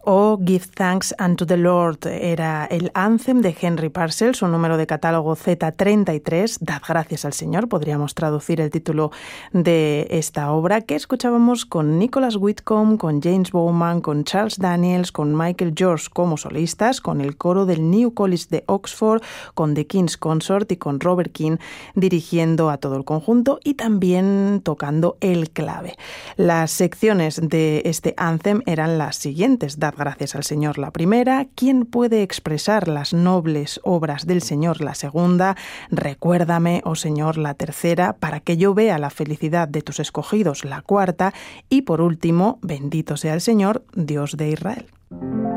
Oh, Give Thanks Unto the Lord era el anthem de Henry Purcell, su número de catálogo Z33, Dad gracias al Señor, podríamos traducir el título de esta obra, que escuchábamos con Nicholas Whitcomb, con James Bowman, con Charles Daniels, con Michael George como solistas, con el coro del New College de Oxford, con The King's Consort y con Robert King dirigiendo a todo el conjunto y también tocando el clave. Las secciones de este anthem eran las siguientes: Dad gracias al Señor, la primera; ¿Quién puede expresar las nobles obras del Señor?, la segunda; Recuérdame, oh Señor, la tercera; Para que yo vea la felicidad de tus escogidos, la cuarta; y por último, Bendito sea el Señor, Dios de Israel.